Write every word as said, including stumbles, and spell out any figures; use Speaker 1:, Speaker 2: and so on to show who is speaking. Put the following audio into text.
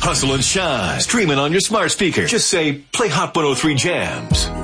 Speaker 1: Hustle and shine. Streaming on your smart speaker. Just say, play Hot one oh three Jams.